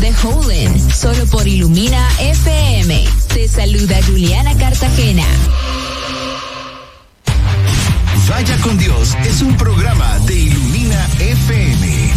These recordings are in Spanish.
de Howland, solo por Ilumina FM. Te saluda Juliana Cartagena. Vaya con Dios es un programa de Ilumina FM.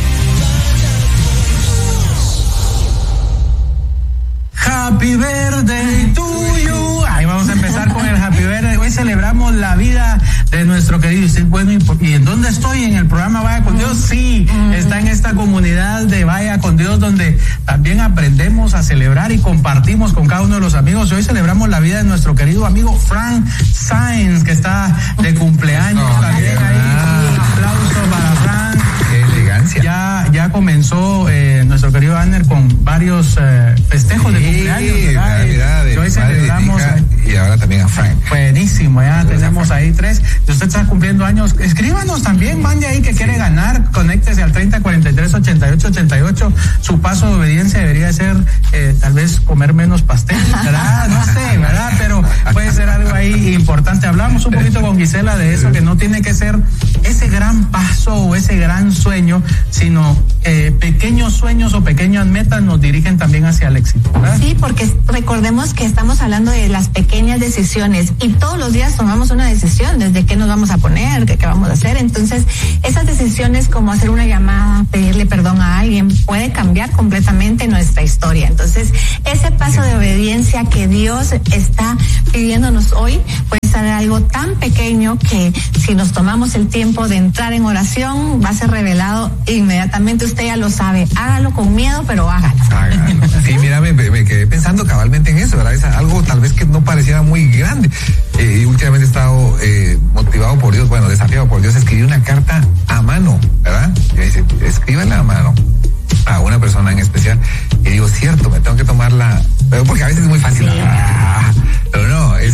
Happy birthday to you. Ahí vamos a empezar con el happy birthday. Hoy celebramos la vida de nuestro querido. Bueno, ¿y en dónde estoy? ¿En el programa Vaya con Dios? Sí, está en esta comunidad de Vaya con Dios, donde también aprendemos a celebrar y compartimos con cada uno de los amigos. Y hoy celebramos la vida de nuestro querido amigo Frank Sainz, que está de cumpleaños. También ahí un aplauso para Frank. Qué elegancia. Ya comenzó nuestro querido Anner con varios festejos de cumpleaños. Mira, de hoy celebramos y ahora también a Frank. Buenísimo, ya tenemos ahí 3. Si usted está cumpliendo años, escríbanos también, mande ahí que quiere ganar, conéctese al 3043-8888. Su paso de obediencia debería ser tal vez comer menos pastel, ¿verdad? No sé, ¿verdad? Pero puede ser algo ahí importante. Hablamos un poquito con Gisela de eso, que no tiene que ser ese gran paso o ese gran sueño, sino pequeños sueños o pequeñas metas nos dirigen también hacia el éxito, ¿verdad? Sí, porque recordemos que estamos hablando de las pequeñas decisiones y todos los días tomamos una decisión, desde qué nos vamos a poner, qué vamos a hacer. Entonces, esas decisiones como hacer una llamada, pedirle perdón a alguien, puede cambiar completamente nuestra historia. Entonces, ese paso de obediencia que Dios está pidiéndonos hoy puede ser algo tan pequeño que si nos tomamos el tiempo de entrar en oración, va a ser revelado inmediatamente. Usted ya lo sabe, hágalo con miedo, pero hágalo. Sí, mira, me quedé pensando cabalmente en eso, ¿verdad? Es algo tal vez que no pareciera muy grande. Y últimamente he estado motivado por Dios, desafiado por Dios a escribir una carta a mano, ¿verdad? Y dice, escríbela a mano a una persona en especial. Y digo, cierto, me tengo que tomarla, porque a veces es muy fácil. Sí. Pero no, es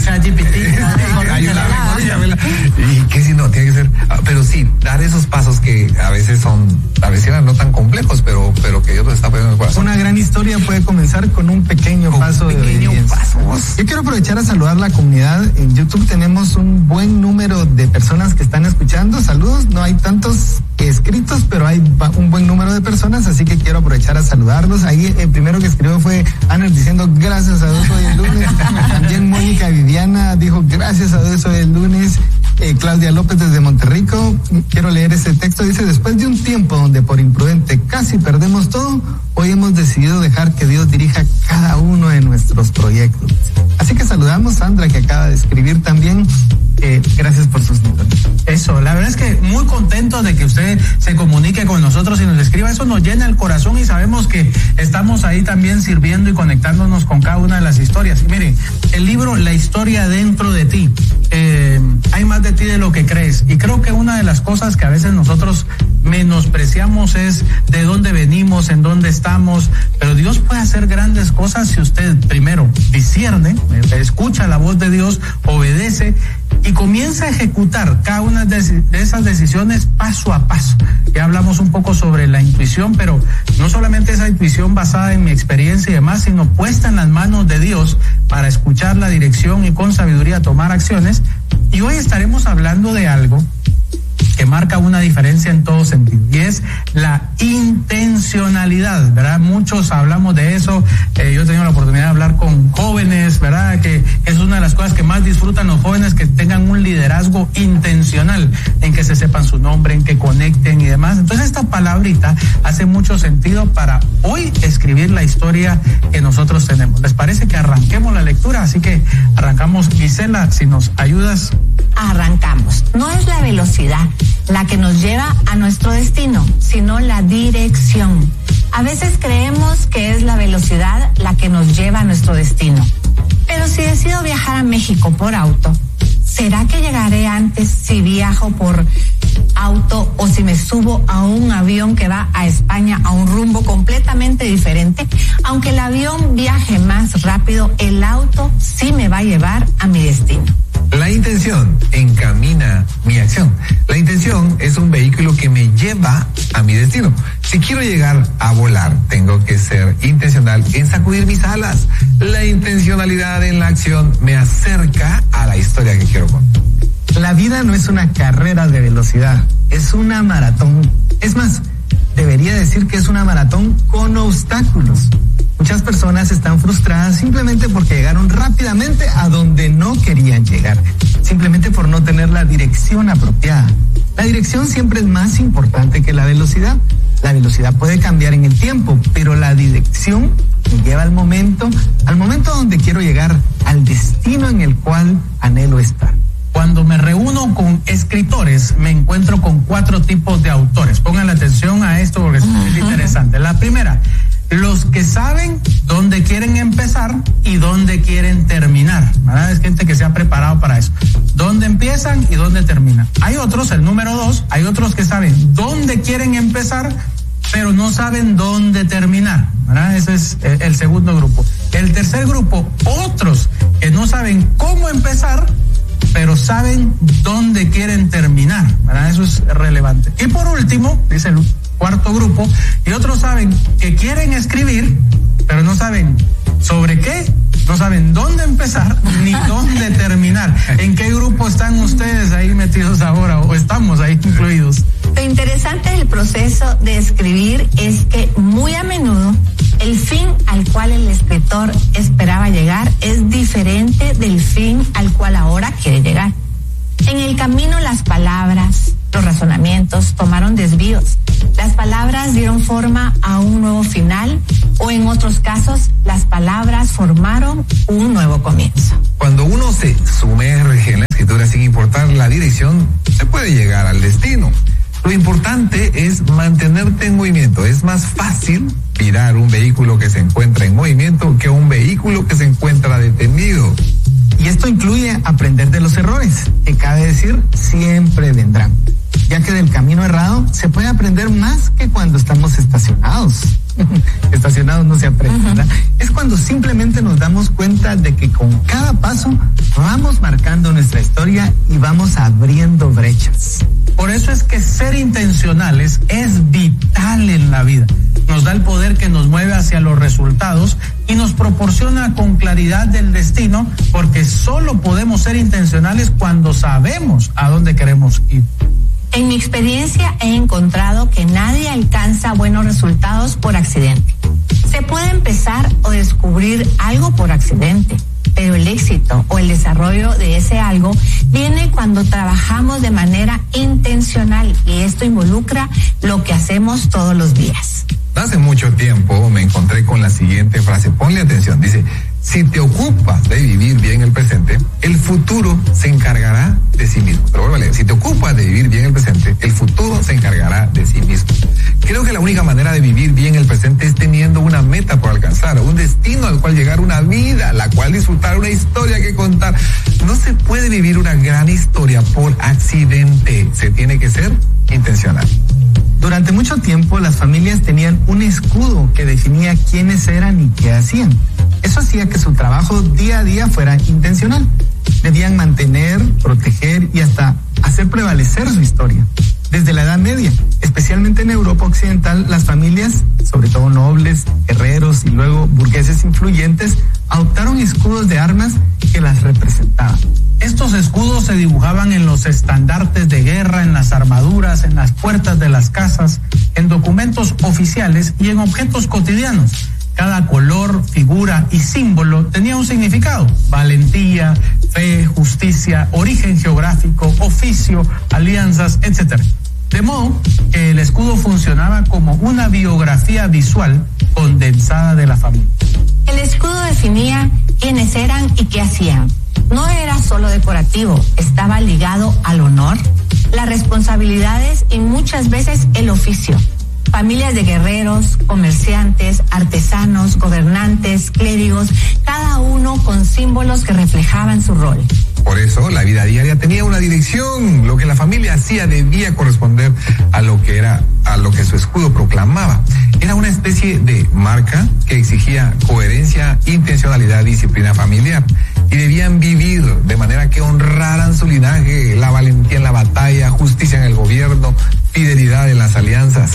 y que si no, tiene que ser, pero sí, dar esos pasos que a veces eran no tan complejos, pero que Dios los está poniendo en el corazón. Una gran historia puede comenzar con un pequeño paso de obediencia. Yo quiero aprovechar a saludar la comunidad. En YouTube tenemos un buen número de personas que están escuchando. Saludos, no hay tantos escritos, pero hay un buen número de personas, así que quiero aprovechar a saludarlos. Ahí el primero que escribió fue Ana diciendo gracias a Dios hoy es lunes. También Mónica Viviana dijo gracias a Dios hoy es lunes. Claudia López desde Monterrico, quiero leer ese texto, dice, después de un tiempo donde por imprudente casi perdemos todo, hoy hemos decidido dejar que Dios dirija cada uno de nuestros proyectos. Así que saludamos a Sandra, que acaba de escribir también. Gracias por sus números. Eso, la verdad es que muy contento de que usted se comunique con nosotros y nos escriba. Eso nos llena el corazón y sabemos que estamos ahí también sirviendo y conectándonos con cada una de las historias. Y miren, el libro La historia dentro de ti, hay más de ti de lo que crees. Y creo que una de las cosas que a veces nosotros menospreciamos es de dónde venimos, en dónde estamos, pero Dios puede hacer grandes cosas si usted primero discierne, escucha la voz de Dios, obedece y comienza a ejecutar cada una de esas decisiones paso a paso. Ya hablamos un poco sobre la intuición, pero no solamente esa intuición basada en mi experiencia y demás, sino puesta en las manos de Dios para escuchar la dirección y con sabiduría tomar acciones. Y hoy estaremos hablando de algo que marca una diferencia en todo sentido, y es la intencionalidad, ¿verdad? Muchos hablamos de eso. Yo he tenido la oportunidad de hablar con jóvenes, ¿verdad? Que es una de las cosas que más disfrutan los jóvenes, que tengan un liderazgo intencional, en que se sepan su nombre, en que conecten y demás. Entonces esta palabrita hace mucho sentido para hoy escribir la historia que nosotros tenemos. ¿Les parece que arranquemos la lectura? Así que arrancamos. Gisela, si nos ayudas. Arrancamos. No es la velocidad la que nos lleva a nuestro destino, sino la dirección. A veces creemos que es la velocidad la que nos lleva a nuestro destino. Pero si decido viajar a México por auto, ¿será que llegaré antes si viajo por auto o si me subo a un avión que va a España a un rumbo completamente diferente? Aunque el avión viaje más rápido, el auto sí me va a llevar a mi destino. La intención encamina mi acción. La intención es un vehículo que me lleva a mi destino. Si quiero llegar a volar, tengo que ser intencional en sacudir mis alas. La intencionalidad en la acción me acerca a la historia que quiero contar. La vida no es una carrera de velocidad, es una maratón. Es más, debería decir que es una maratón con obstáculos. personas están frustradas simplemente porque llegaron rápidamente a donde no querían llegar, simplemente por no tener la dirección apropiada. La dirección siempre es más importante que la velocidad. La velocidad puede cambiar en el tiempo, pero la dirección me lleva al momento donde quiero llegar, al destino en el cual anhelo estar. Cuando me reúno con escritores, me encuentro con 4 tipos de autores. Pongan atención a esto porque es interesante. La primera, los que saben dónde quieren empezar y dónde quieren terminar, ¿verdad? Es gente que se ha preparado para eso. Dónde empiezan y dónde terminan. Hay otros, el número 2, hay otros que saben dónde quieren empezar, pero no saben dónde terminar, ¿verdad? Ese es el segundo grupo. El tercer grupo, otros que no saben cómo empezar, pero saben dónde quieren terminar, ¿verdad? Eso es relevante. Y por último, dice el cuarto grupo, y otros saben que quieren escribir, pero no saben sobre qué, no saben dónde empezar ni dónde terminar. ¿En qué grupo están ustedes ahí metidos ahora o estamos ahí incluidos? Lo interesante del proceso de escribir es que muy a menudo el fin al cual el escritor esperaba llegar es diferente del fin al cual ahora quiere llegar. En el camino las palabras, los razonamientos tomaron desvíos. Las palabras dieron forma a un nuevo final o en otros casos las palabras formaron un nuevo comienzo. Cuando uno se sumerge en la escritura sin importar la dirección, se puede llegar al destino. Lo importante es mantenerte en movimiento. Es más fácil virar un vehículo que se encuentra en movimiento que un vehículo que se encuentra detenido. Y esto incluye aprender de los errores, que cabe decir, siempre vendrán, ya que del camino errado se puede aprender más que cuando estamos estacionados. Estacionados no se aprende, ¿verdad? Es cuando simplemente nos damos cuenta de que con cada paso vamos marcando nuestra historia y vamos abriendo brechas. Por eso es que ser intencionales es vital en la vida. Nos da el poder que nos mueve hacia los resultados y nos proporciona con claridad del destino, porque solo podemos ser intencionales cuando sabemos a dónde queremos ir. En mi experiencia he encontrado que nadie alcanza buenos resultados por accidente. Se puede empezar o descubrir algo por accidente, pero el éxito o el desarrollo de ese algo viene cuando trabajamos de manera intencional y esto involucra lo que hacemos todos los días. Hace mucho tiempo me encontré con la siguiente frase, ponle atención, dice: si te ocupas de vivir bien el presente, el futuro se encargará de sí mismo. Pero vuelvo a leer, si te ocupas de vivir bien el presente, el futuro se encargará de sí mismo. Creo que la única manera de vivir bien el presente es teniendo una meta por alcanzar, un destino al cual llegar, una vida, la cual disfrutar, una historia que contar. No se puede vivir una gran historia por accidente, se tiene que ser intencional. Durante mucho tiempo las familias tenían un escudo que definía quiénes eran y qué hacían. Eso hacía que su trabajo día a día fuera intencional. Debían mantener, proteger y hasta hacer prevalecer su historia. Desde la Edad Media, especialmente en Europa Occidental, las familias, sobre todo nobles, guerreros y luego burgueses influyentes, adoptaron escudos de armas que las representaban. Estos escudos se dibujaban en los estandartes de guerra, en las armaduras, en las puertas de las casas, en documentos oficiales y en objetos cotidianos. Cada color, figura y símbolo tenía un significado: valentía, fe, justicia, origen geográfico, oficio, alianzas, etc. De modo que el escudo funcionaba como una biografía visual condensada de la familia. El escudo definía quiénes eran y qué hacían. No era solo decorativo, estaba ligado al honor, las responsabilidades y muchas veces el oficio. Familias de guerreros, comerciantes, artesanos, gobernantes, clérigos, cada uno con símbolos que reflejaban su rol. Por eso la vida diaria tenía una dirección. Lo que la familia hacía debía corresponder a lo que su escudo proclamaba. Era una especie de marca que exigía coherencia, intencionalidad, disciplina familiar. Y debían vivir de manera que honraran su linaje, la valentía en la batalla, justicia en el gobierno, fidelidad en las alianzas.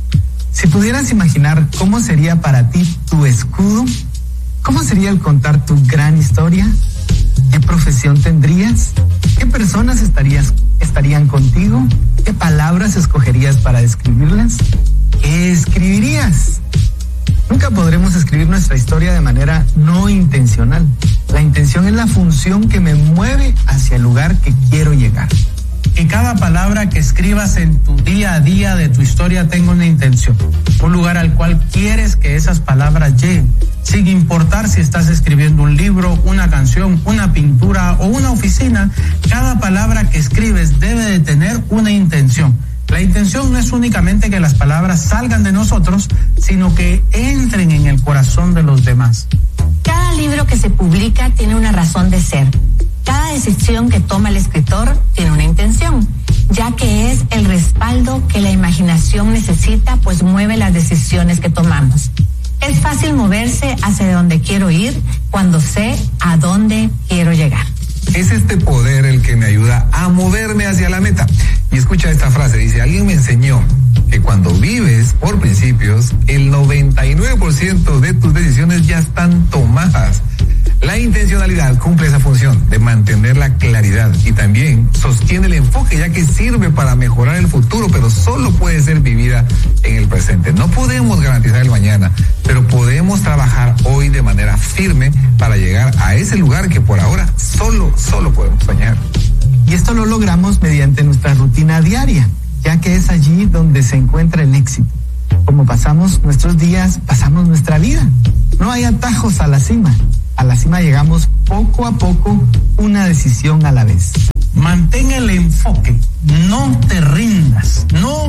Si pudieras imaginar cómo sería para ti tu escudo, ¿cómo sería el contar tu gran historia? ¿Qué profesión tendrías? ¿Qué personas estarían contigo? ¿Qué palabras escogerías para describirlas? ¿Qué escribirías? Nunca podremos escribir nuestra historia de manera no intencional. La intención es la función que me mueve hacia el lugar que quiero llegar. Que cada palabra que escribas en tu día a día de tu historia tenga una intención, un lugar al cual quieres que esas palabras lleguen, sin importar si estás escribiendo un libro, una canción, una pintura o una oficina. Cada palabra que escribes debe de tener una intención. La intención no es únicamente que las palabras salgan de nosotros, sino que entren en el corazón de los demás. Cada libro que se publica tiene una razón de ser. Cada decisión que toma el escritor tiene una intención, ya que es el respaldo que la imaginación necesita, pues mueve las decisiones que tomamos. Es fácil moverse hacia donde quiero ir cuando sé a dónde quiero llegar. Es este poder el que me ayuda a moverme hacia la meta. Y escucha esta frase, dice, alguien me enseñó que cuando vives por principios, el 99% de tus decisiones ya están tomadas. La intencionalidad cumple esa función de mantener la claridad y también sostiene el enfoque, ya que sirve para mejorar el futuro, pero solo puede ser vivida en el presente. No podemos garantizar el mañana, pero podemos trabajar hoy de manera firme para llegar a ese lugar que por ahora solo podemos soñar. Y esto lo logramos mediante nuestra rutina diaria, ya que es allí donde se encuentra el éxito. Como pasamos nuestros días, pasamos nuestra vida. No hay atajos a la cima. A la cima llegamos poco a poco, una decisión a la vez. Mantén el enfoque, no te rindas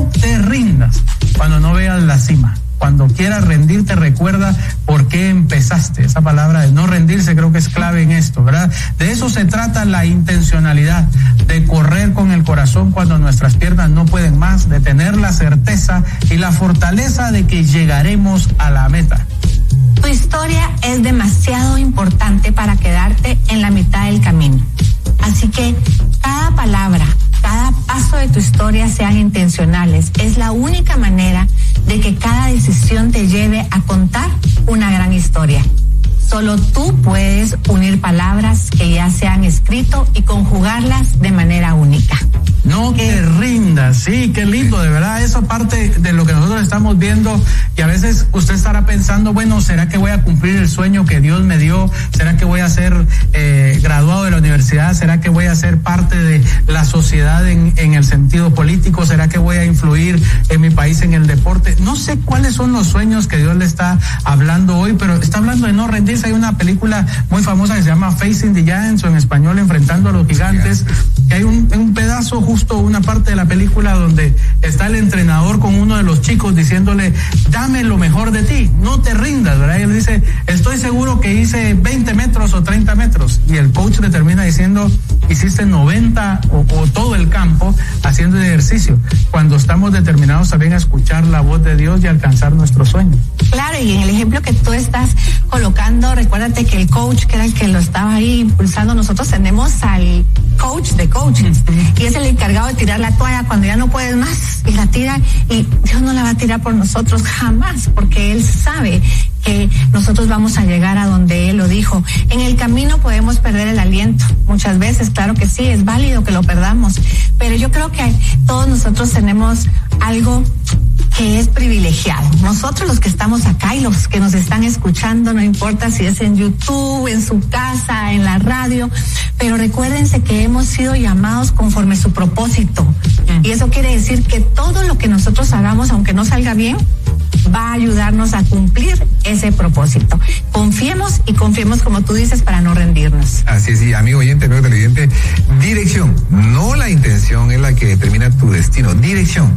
cuando no veas la cima. Cuando quieras rendirte, recuerda por qué empezaste. Esa palabra de no rendirse creo que es clave en esto, ¿verdad? De eso se trata la intencionalidad, de correr con el corazón cuando nuestras piernas no pueden más, de tener la certeza y la fortaleza de que llegaremos a la meta. Tu historia es demasiado importante para quedarte en la mitad del camino. Así que cada palabra, cada paso de tu historia sean intencionales. Es la única manera de que cada decisión te lleve a contar una gran historia. Solo tú puedes unir palabras que ya se han escrito y conjugarlas de manera única. No te rindas, sí, qué lindo, de verdad, eso parte de lo que nosotros estamos viendo y a veces usted estará pensando, bueno, ¿será que voy a cumplir el sueño que Dios me dio? ¿Será que voy a ser graduado de la universidad? ¿Será que voy a ser parte de la sociedad en el sentido político? ¿Será que voy a influir en mi país en el deporte? No sé cuáles son los sueños que Dios le está hablando hoy, pero está hablando de no rendirse. Hay una película muy famosa que se llama Facing the Giants, o en español Enfrentando a los Gigantes, que hay un pedazo, justo una parte de la película donde está el entrenador con uno de los chicos diciéndole, dame lo mejor de ti, no te rindas, ¿verdad? Y él dice, estoy seguro que hice 20 metros o 30 metros. Y el coach le termina diciendo, hiciste 90 o todo el campo haciendo ejercicio. Cuando estamos determinados también a escuchar la voz de Dios y alcanzar nuestros sueños. Claro, y en el ejemplo que tú estás colocando, recuérdate que el coach, que era el que lo estaba ahí impulsando, nosotros tenemos al coach de coaches, y es el encargado de tirar la toalla cuando ya no puedes más, y la tira, y Dios no la va a tirar por nosotros jamás, porque Él sabe que nosotros vamos a llegar a donde Él lo dijo. En el camino podemos perder el aliento, muchas veces, claro que sí, es válido que lo perdamos, pero yo creo que todos nosotros tenemos algo que es privilegiado. Nosotros los que estamos acá y los que nos están escuchando, no importa si es en YouTube, en su casa, en la radio, pero recuérdense que hemos sido llamados conforme su propósito. Y eso quiere decir que todo lo que nosotros hagamos, aunque no salga bien, va a ayudarnos a cumplir ese propósito. Confiemos y confiemos, como tú dices, para no rendirnos. Así es, y amigo oyente, amigo televidente, dirección, no la intención es la que determina tu destino, dirección.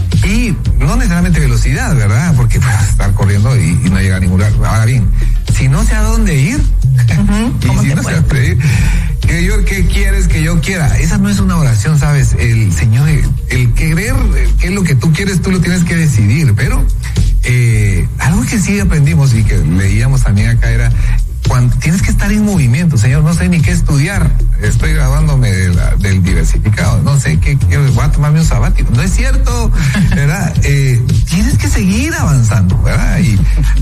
Y no necesariamente velocidad, ¿verdad? Porque puedes estar corriendo y no llegar a ningún lugar. Ahora bien, si no sé a dónde ir, y si no sé a dónde ir, ¿qué quieres que yo quiera? Esa no es una oración, ¿sabes? El Señor, el querer, qué es lo que tú quieres, tú lo tienes que decidir. Pero algo que sí aprendimos y que leíamos también acá era, cuando tienes que estar en movimiento. Señor, no sé ni qué estudiar, estoy graduándome del diversificado, no sé qué, voy a tomarme un sabático. No es cierto, ¿verdad? Tienes que seguir avanzando, ¿verdad? Y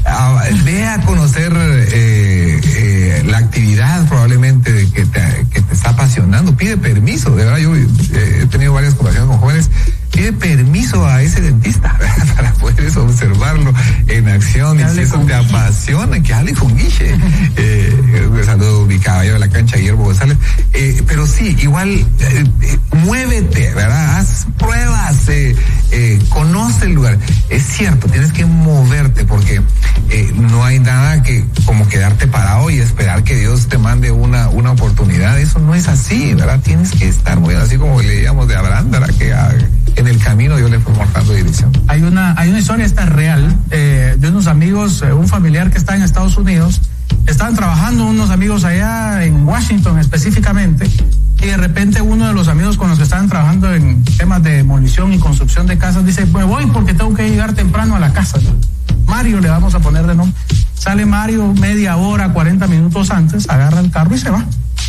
ve a conocer la actividad probablemente que te está apasionando, pide permiso, de verdad, yo he tenido varias conversaciones con jóvenes, pide permiso a ese dentista, ¿verdad? Para poder observarlo en acción, y si eso te apasiona, que hable con Guille. Saludo mi caballero de la cancha, Guillermo González. Pero sí, igual, muévete, ¿verdad? Haz pruebas, conoce el lugar. Es cierto, tienes que moverte, porque no hay nada que como quedarte parado y esperar que Dios te mande una oportunidad. Eso no es así, ¿verdad? Tienes que estar moviendo, así como leíamos de Abraham, ¿verdad? Que en el camino Dios le fue mostrando dirección. Hay una historia, esta es real, de unos amigos, un familiar que está en Estados Unidos. Estaban trabajando unos amigos allá en Washington específicamente, y de repente uno de los amigos con los que estaban trabajando en temas de demolición y construcción de casas dice: me voy porque tengo que llegar temprano a la casa, ¿no? Mario le vamos a poner de nombre. Sale Mario media hora, 40 minutos antes, agarra el carro y se va.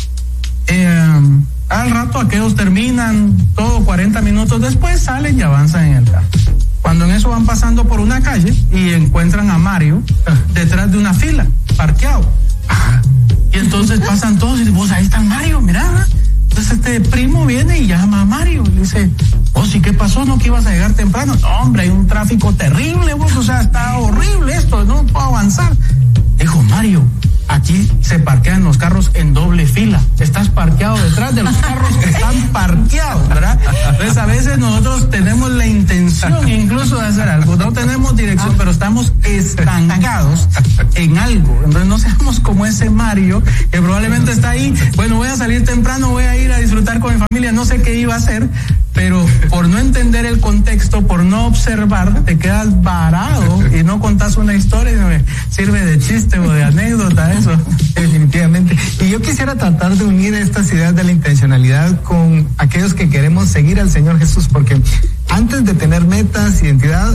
Al rato aquellos terminan todo, 40 minutos después salen y avanzan en el carro. Cuando en eso van pasando por una calle y encuentran a Mario detrás de una fila, parqueado. Y entonces pasan todos y dicen: vos, ahí está Mario, mirá. Entonces este primo viene y llama a Mario, le dice: vos, ¿y qué pasó? ¿No que ibas a llegar temprano? No, hombre, hay un tráfico terrible, vos, o sea, está horrible esto, no puedo avanzar. Dijo: Mario, aquí se parquean los carros en doble fila. Estás parqueado detrás de los carros que están parqueados, ¿verdad? Entonces a veces nosotros tenemos la intención incluso de hacer algo, no tenemos dirección, pero estamos estancados en algo. Entonces no seamos como ese Mario que probablemente está ahí: bueno, voy a salir temprano, voy a ir a disfrutar con mi familia, no sé qué iba a hacer, pero por no entender el contexto, por no observar, te quedas varado y no contás una historia y me sirve de chiste o de anécdota eso. Definitivamente. Y yo quisiera tratar de unir estas ideas de la intencionalidad con aquellos que queremos seguir al Señor Jesús, porque antes de tener metas, identidad,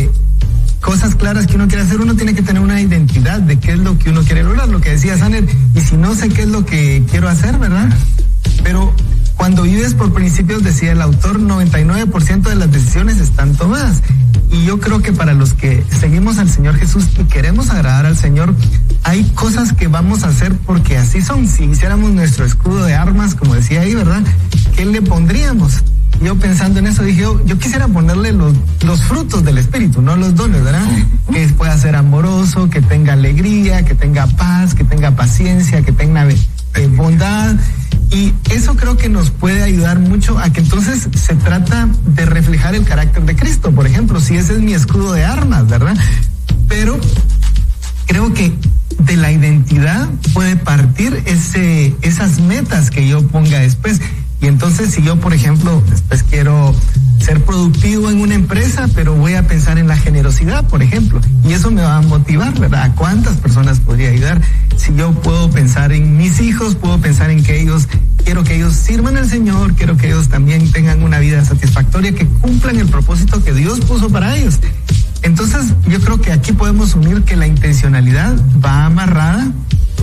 cosas claras que uno quiere hacer, uno tiene que tener una identidad de qué es lo que uno quiere lograr, lo que decía Saner, y si no sé qué es lo que quiero hacer, ¿verdad? Pero cuando vives por principios, decía el autor, 99% de las decisiones están tomadas. Y yo creo que para los que seguimos al Señor Jesús y queremos agradar al Señor, hay cosas que vamos a hacer porque así son. Si hiciéramos nuestro escudo de armas, como decía ahí, ¿verdad? ¿Qué le pondríamos? Yo pensando en eso dije: yo quisiera ponerle los frutos del Espíritu, no los dones, ¿verdad? Que pueda ser amoroso, que tenga alegría, que tenga paz, que tenga paciencia, que tenga bondad. Y eso creo que nos puede ayudar mucho a que entonces se trata de reflejar el carácter de Cristo, por ejemplo, si ese es mi escudo de armas, ¿verdad? Pero creo que de la identidad puede partir esas metas que yo ponga después. Y entonces si yo, por ejemplo, después quiero ser productivo en una empresa, pero voy a pensar en la generosidad, por ejemplo, y eso me va a motivar, ¿verdad? ¿A cuántas personas podría ayudar? Si yo puedo pensar en mis hijos, puedo pensar en que quiero que ellos sirvan al Señor, quiero que ellos también tengan una vida satisfactoria, que cumplan el propósito que Dios puso para ellos. Entonces, yo creo que aquí podemos unir que la intencionalidad va amarrada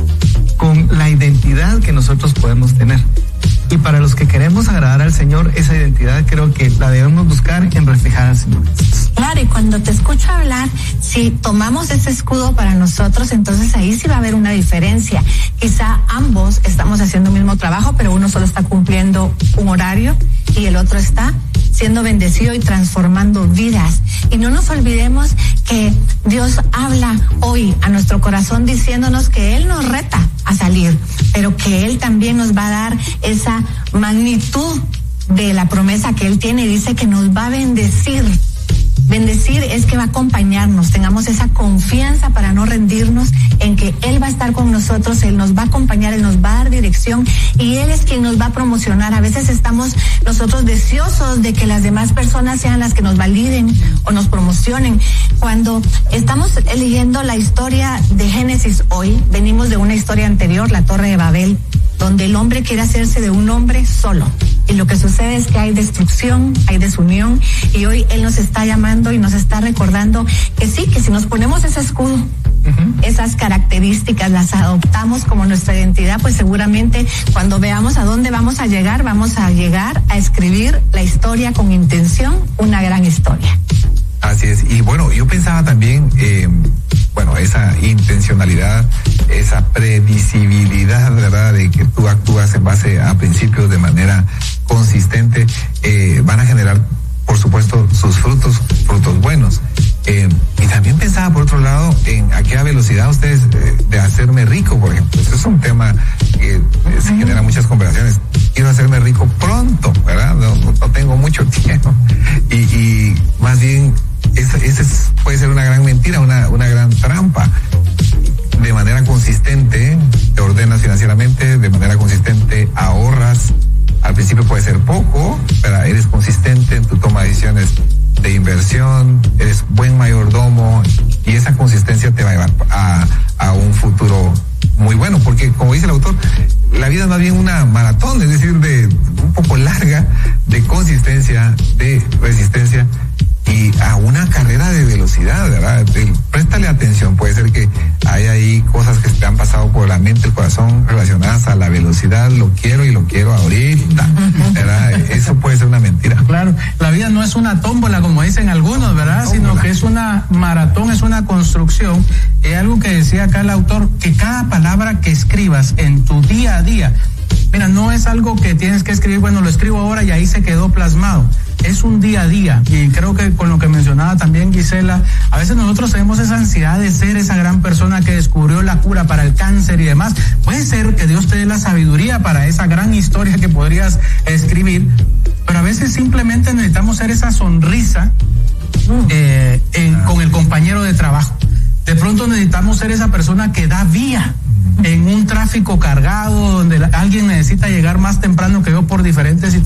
con la identidad que nosotros podemos tener. Y para los que queremos agradar al Señor, esa identidad creo que la debemos buscar en reflejar al Señor. Claro, y cuando te escucho hablar, si tomamos ese escudo para nosotros, entonces ahí sí va a haber una diferencia. Quizá ambos estamos haciendo el mismo trabajo, pero uno solo está cumpliendo un horario y el otro está siendo bendecido y transformando vidas. Y no nos olvidemos que Dios habla hoy a nuestro corazón diciéndonos que Él nos reta a salir, pero que Él también nos va a dar esa magnitud de la promesa que Él tiene. Dice que nos va a bendecir. Bendecir es que va a acompañarnos, tengamos esa confianza para no rendirnos en que Él va a estar con nosotros, Él nos va a acompañar, Él nos va a dar dirección y Él es quien nos va a promocionar. A veces estamos nosotros deseosos de que las demás personas sean las que nos validen o nos promocionen. Cuando estamos leyendo la historia de Génesis hoy, venimos de una historia anterior, la Torre de Babel, donde el hombre quiere hacerse de un hombre solo. Y lo que sucede es que hay destrucción, hay desunión, y hoy Él nos está llamando y nos está recordando que sí, que si nos ponemos ese escudo, esas características las adoptamos como nuestra identidad, pues seguramente cuando veamos a dónde vamos a llegar a escribir la historia con intención, una gran historia. Así es, y bueno, yo pensaba también, esa intencionalidad esa previsibilidad, ¿verdad?, de que tú actúas en base a principios de manera consistente, van a generar, por supuesto, sus frutos buenos. Y también pensaba, por otro lado, en a qué velocidad ustedes de hacerme rico, por ejemplo. Eso es un tema que se genera muchas conversaciones. Quiero hacerme rico pronto, ¿verdad? No tengo mucho tiempo. Y más bien, puede ser una gran mentira, una gran trampa. De manera consistente, te ordenas financieramente, de manera consistente ahorras. Al principio puede ser poco, pero eres consistente en tu toma de decisiones de inversión, eres buen mayordomo, y esa consistencia te va a llevar a un futuro muy bueno, porque como dice el autor, la vida es más bien una maratón, es decir, de un poco larga, de consistencia, de resistencia y a una carrera de velocidad, ¿verdad? Préstale atención, puede ser que hay ahí cosas que te han pasado por la mente, el corazón, relacionadas a la velocidad, lo quiero ahorita, ¿verdad? Eso puede ser una mentira. Claro, la vida no es una tómbola, como dicen algunos, ¿verdad? Sino que es una maratón, es una construcción. Es algo que decía acá el autor, que cada palabra que escribas en tu día a día, mira, no es algo que tienes que escribir, bueno, lo escribo ahora y ahí se quedó plasmado. Es un día a día, y creo que con lo que mencionaba también Gisela, a veces nosotros tenemos esa ansiedad de ser esa gran persona que descubrió la cura para el cáncer y demás. Puede ser que Dios te dé la sabiduría para esa gran historia que podrías escribir, pero a veces simplemente necesitamos ser esa sonrisa con el compañero de trabajo. De pronto necesitamos ser esa persona que da vía en un tráfico cargado, donde alguien necesita llegar más temprano que yo por diferentes situaciones.